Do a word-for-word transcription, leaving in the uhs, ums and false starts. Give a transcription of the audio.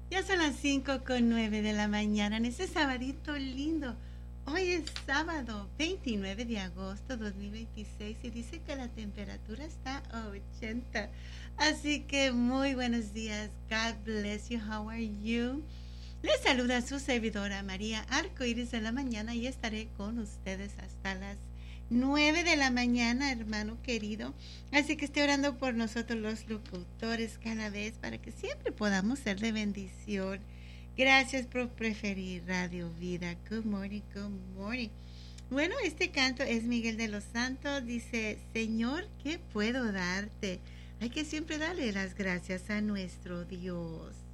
Ya son las cinco con nueve de la mañana en ese sabadito lindo. Hoy es sábado veintinueve de agosto dos mil veintiséis y dice que la temperatura está a ochenta. Así que muy buenos días. God bless you. How are you? Les saluda su servidora María Arcoíris de la mañana y estaré con ustedes hasta las nueve de la mañana, hermano querido. Así que estoy orando por nosotros los locutores cada vez para que siempre podamos ser de bendición. Gracias por preferir Radio Vida. Good morning, good morning. Bueno, este canto es Miguel de los Santos. Dice, Señor, ¿qué puedo darte? Hay que siempre darle las gracias a nuestro Dios.